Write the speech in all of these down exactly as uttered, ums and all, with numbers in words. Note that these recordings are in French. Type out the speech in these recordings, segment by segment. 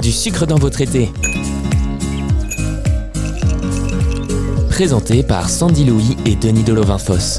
du sucre dans votre été. Présenté par Sandy Louis et Denis Delovin-Foss.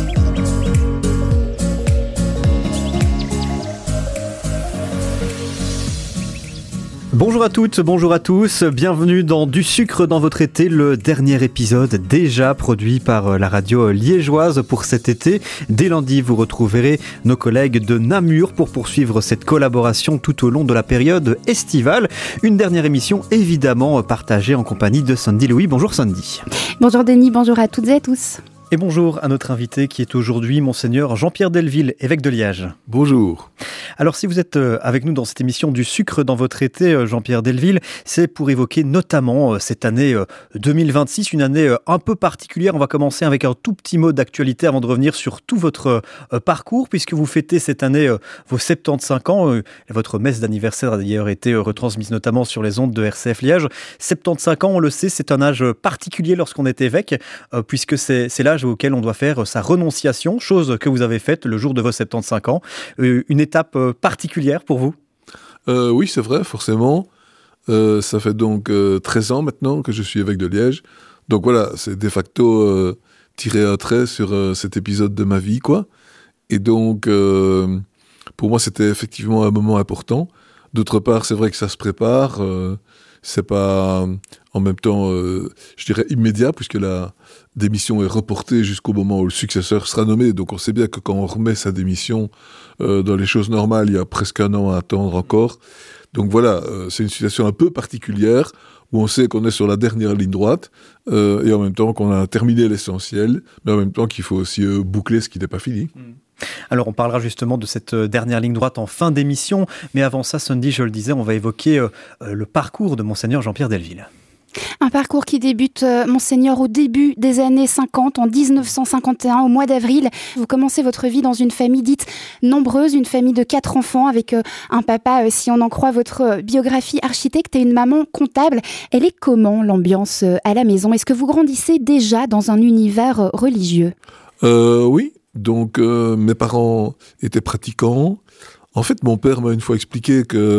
Bonjour à toutes, bonjour à tous, bienvenue dans Du sucre dans votre été, le dernier épisode déjà produit par la radio liégeoise pour cet été. Dès lundi, vous retrouverez nos collègues de Namur pour poursuivre cette collaboration tout au long de la période estivale. Une dernière émission évidemment partagée en compagnie de Sandy Louis. Bonjour Sandy. Bonjour Denis, bonjour à toutes et à tous. Et bonjour à notre invité qui est aujourd'hui Monseigneur Jean-Pierre Delville, évêque de Liège. Bonjour. Alors si vous êtes avec nous dans cette émission du sucre dans votre été, Jean-Pierre Delville, c'est pour évoquer notamment cette année deux mille vingt-six, une année un peu particulière. On va commencer avec un tout petit mot d'actualité avant de revenir sur tout votre parcours, puisque vous fêtez cette année vos soixante-quinze ans. Votre messe d'anniversaire a d'ailleurs été retransmise notamment sur les ondes de R C F Liège. soixante-quinze ans, on le sait, c'est un âge particulier lorsqu'on est évêque, puisque c'est, c'est l'âge auquel on doit faire sa renonciation, chose que vous avez faite le jour de vos soixante-quinze ans. Une étape particulière pour vous ? euh, Oui, c'est vrai, forcément. Euh, ça fait donc euh, treize ans maintenant que je suis évêque de Liège. Donc voilà, c'est de facto euh, tirer un trait sur euh, cet épisode de ma vie, quoi. Et donc, euh, pour moi, c'était effectivement un moment important. D'autre part, c'est vrai que ça se prépare. Euh, c'est pas en même temps, euh, je dirais, immédiat, puisque la démission est reportée jusqu'au moment où le successeur sera nommé. Donc on sait bien que quand on remet sa démission euh, dans les choses normales, il y a presque un an à attendre encore. Donc voilà, euh, c'est une situation un peu particulière où on sait qu'on est sur la dernière ligne droite euh, et en même temps qu'on a terminé l'essentiel, mais en même temps qu'il faut aussi euh, boucler ce qui n'est pas fini. Mmh. Alors on parlera justement de cette dernière ligne droite en fin d'émission, mais avant ça, Sandy, je le disais, on va évoquer euh, le parcours de Monseigneur Jean-Pierre Delville. Un parcours qui débute, euh, Monseigneur, au début des années cinquante, en dix-neuf cent cinquante et un, au mois d'avril. Vous commencez votre vie dans une famille dite nombreuse, une famille de quatre enfants, avec euh, un papa, euh, si on en croit votre euh, biographie, architecte, et une maman comptable. Elle est comment, l'ambiance euh, à la maison ? Est-ce que vous grandissez déjà dans un univers euh, religieux ? euh, Oui, donc euh, mes parents étaient pratiquants. En fait, mon père m'a une fois expliqué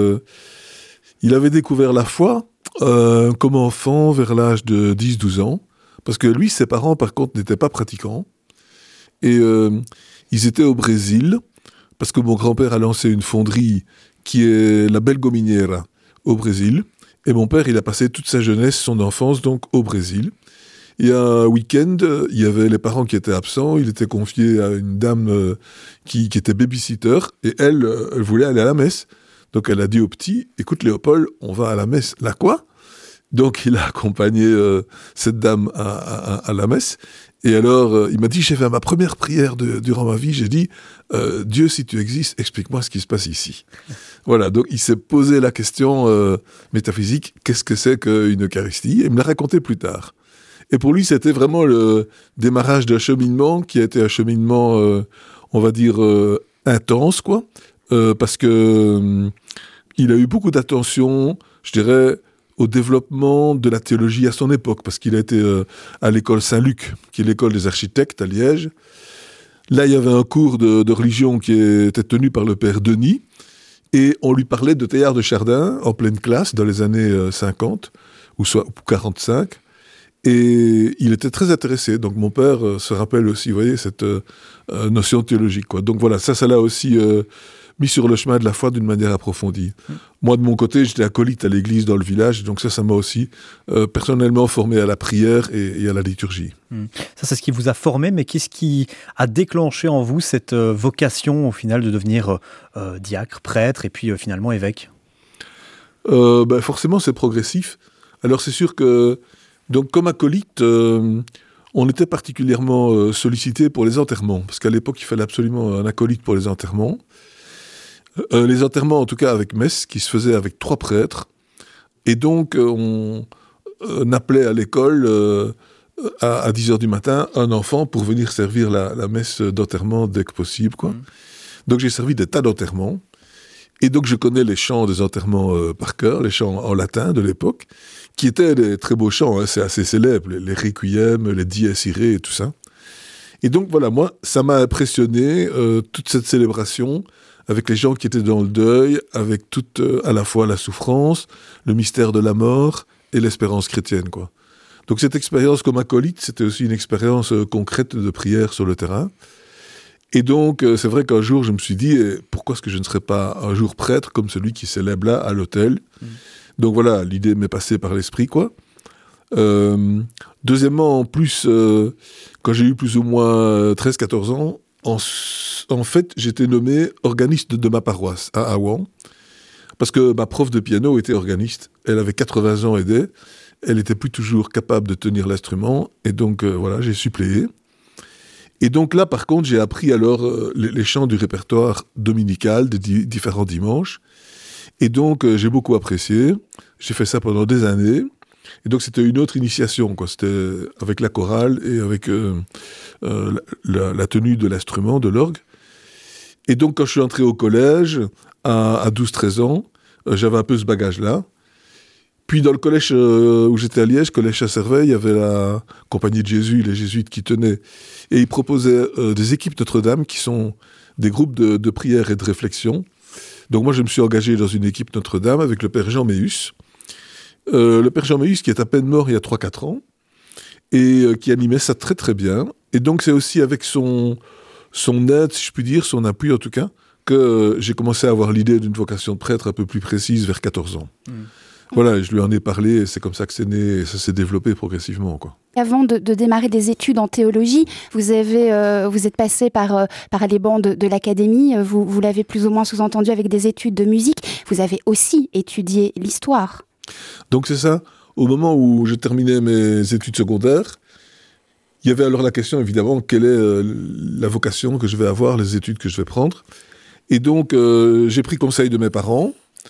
qu'il avait découvert la foi Euh, comme enfant, vers l'âge de dix douze ans, parce que lui, ses parents, par contre, n'étaient pas pratiquants, et euh, ils étaient au Brésil, parce que mon grand-père a lancé une fonderie qui est la Belgominiera, au Brésil, et mon père, il a passé toute sa jeunesse, son enfance, donc, au Brésil. Et un week-end, il y avait les parents qui étaient absents, il était confié à une dame euh, qui, qui était babysitter, et elle, euh, elle voulait aller à la messe. Donc elle a dit au petit, écoute Léopold, on va à la messe. Là quoi ? Donc il a accompagné euh, cette dame à, à, à la messe. Et alors euh, il m'a dit, j'ai fait ma première prière de, durant ma vie, j'ai dit, euh, Dieu si tu existes, explique-moi ce qui se passe ici. Voilà, donc il s'est posé la question euh, métaphysique, qu'est-ce que c'est qu'une Eucharistie ? Et il me l'a raconté plus tard. Et pour lui c'était vraiment le démarrage d'un cheminement qui a été un cheminement, euh, on va dire, euh, intense quoi. Euh, parce que euh, il a eu beaucoup d'attention, je dirais, au développement de la théologie à son époque, parce qu'il a été euh, à l'école Saint-Luc, qui est l'école des architectes à Liège. Là, il y avait un cours de, de religion qui était tenu par le père Denis, et on lui parlait de Teilhard de Chardin en pleine classe dans les années euh, cinquante, ou soit quarante-cinq, et il était très intéressé. Donc mon père euh, se rappelle aussi, vous voyez, cette euh, euh, notion théologique, quoi. Donc voilà, ça, ça l'a aussi euh, mis sur le chemin de la foi d'une manière approfondie. Mmh. Moi, de mon côté, j'étais acolyte à l'église dans le village, donc ça, ça m'a aussi euh, personnellement formé à la prière et, et à la liturgie. Mmh. Ça, c'est ce qui vous a formé, mais qu'est-ce qui a déclenché en vous cette euh, vocation, au final, de devenir euh, diacre, prêtre, et puis euh, finalement évêque ? euh, ben, Forcément, c'est progressif. Alors, c'est sûr que, donc, comme acolyte, euh, on était particulièrement euh, sollicité pour les enterrements, parce qu'à l'époque, il fallait absolument un acolyte pour les enterrements. Euh, les enterrements, en tout cas avec messe, qui se faisaient avec trois prêtres. Et donc, euh, on, on appelait à l'école, euh, à, à dix heures du matin, un enfant pour venir servir la, la messe d'enterrement dès que possible, quoi. Mmh. Donc, j'ai servi des tas d'enterrements. Et donc, je connais les chants des enterrements euh, par cœur, les chants en latin de l'époque, qui étaient des très beaux chants, hein, c'est assez célèbre, les, les requiem, les dies irae et tout ça. Et donc, voilà, moi, ça m'a impressionné, euh, toute cette célébration, avec les gens qui étaient dans le deuil, avec toute euh, à la fois la souffrance, le mystère de la mort et l'espérance chrétienne, quoi. Donc cette expérience comme acolyte, c'était aussi une expérience euh, concrète de prière sur le terrain. Et donc, euh, c'est vrai qu'un jour, je me suis dit, eh, pourquoi est-ce que je ne serais pas un jour prêtre comme celui qui célèbre là, à l'autel ? Mmh. Donc voilà, l'idée m'est passée par l'esprit, quoi. Euh, deuxièmement, en plus, euh, quand j'ai eu plus ou moins treize quatorze ans, en, en fait, j'étais nommé organiste de, de ma paroisse à Awan, parce que ma prof de piano était organiste. Elle avait quatre-vingts ans aidée, elle n'était plus toujours capable de tenir l'instrument, et donc euh, voilà, j'ai suppléé. Et donc là, par contre, j'ai appris alors euh, les, les chants du répertoire dominical des di- différents dimanches. Et donc, euh, j'ai beaucoup apprécié. J'ai fait ça pendant des années. Et donc, c'était une autre initiation, quoi. C'était avec la chorale et avec euh, euh, la, la tenue de l'instrument, de l'orgue. Et donc, quand je suis entré au collège, à, à douze treize ans, euh, j'avais un peu ce bagage-là. Puis dans le collège euh, où j'étais à Liège, collège à Cerveil, il y avait la Compagnie de Jésus, les jésuites qui tenaient. Et ils proposaient euh, des équipes Notre-Dame qui sont des groupes de, de prière et de réflexion. Donc moi, je me suis engagé dans une équipe Notre-Dame avec le père Jean Méhus. Euh, le père Jean Méhus qui est à peine mort il y a trois quatre ans et euh, qui animait ça très très bien. Et donc c'est aussi avec son, son aide, si je puis dire, son appui en tout cas, que euh, j'ai commencé à avoir l'idée d'une vocation de prêtre un peu plus précise vers quatorze ans. Mmh. Voilà, je lui en ai parlé et c'est comme ça que c'est né et ça s'est développé progressivement, quoi. Avant de, de démarrer des études en théologie, vous, avez, euh, vous êtes passé par, euh, par les bancs de, de l'académie, vous, vous l'avez plus ou moins sous-entendu avec des études de musique. Vous avez aussi étudié l'histoire. Donc c'est ça, au moment où je terminais mes études secondaires, il y avait alors la question évidemment, quelle est euh, la vocation que je vais avoir, les études que je vais prendre. Et donc euh, j'ai pris conseil de mes parents.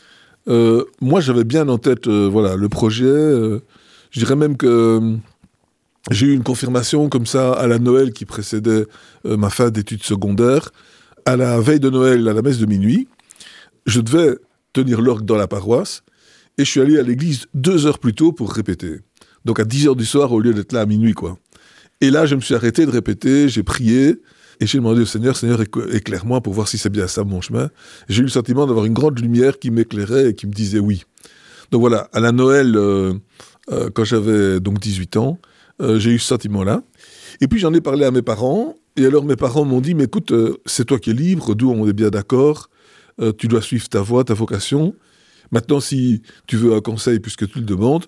Euh, moi, j'avais bien en tête euh, voilà, le projet. Euh, je dirais même que euh, j'ai eu une confirmation comme ça à la Noël qui précédait euh, ma fin d'études secondaires. À la veille de Noël, à la messe de minuit, je devais tenir l'orgue dans la paroisse et je suis allé à l'église deux heures plus tôt pour répéter. Donc à dix heures du soir au lieu d'être là à minuit, quoi. Et là, je me suis arrêté de répéter, j'ai prié. Et j'ai demandé au Seigneur, Seigneur, éclaire-moi pour voir si c'est bien ça mon chemin. J'ai eu le sentiment d'avoir une grande lumière qui m'éclairait et qui me disait oui. Donc voilà, à la Noël, euh, euh, quand j'avais donc dix-huit ans, euh, j'ai eu ce sentiment-là. Et puis j'en ai parlé à mes parents, et alors mes parents m'ont dit, mais écoute, euh, c'est toi qui es libre, d'où on est bien d'accord, euh, tu dois suivre ta voie, ta vocation. Maintenant, si tu veux un conseil, puisque tu le demandes,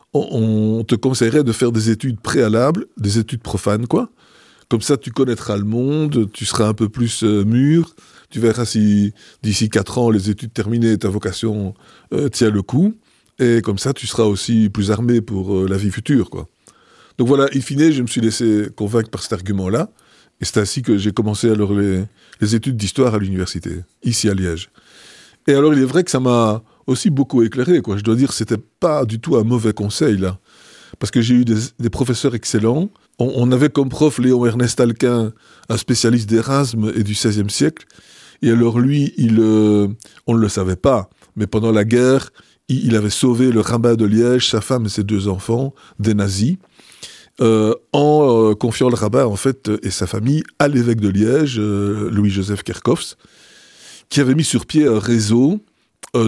on, on te conseillerait de faire des études préalables, des études profanes, quoi. Comme ça, tu connaîtras le monde, tu seras un peu plus euh, mûr, tu verras si d'ici quatre ans, les études terminées, ta vocation euh, tient le coup, et comme ça, tu seras aussi plus armé pour euh, la vie future, quoi. Donc voilà, in fine, je me suis laissé convaincre par cet argument-là, et c'est ainsi que j'ai commencé alors les, les études d'histoire à l'université, ici à Liège. Et alors, il est vrai que ça m'a aussi beaucoup éclairé, quoi. Je dois dire que c'était pas du tout un mauvais conseil, là. Parce que j'ai eu des, des professeurs excellents. On, on avait comme prof Léon Ernest Alquin, un spécialiste d'Erasme et du seizième siècle. Et alors lui, il, euh, on ne le savait pas, mais pendant la guerre, il, il avait sauvé le rabbin de Liège, sa femme et ses deux enfants, des nazis, euh, en euh, confiant le rabbin en fait, et sa famille à l'évêque de Liège, euh, Louis-Joseph Kerkhoffs, qui avait mis sur pied un réseau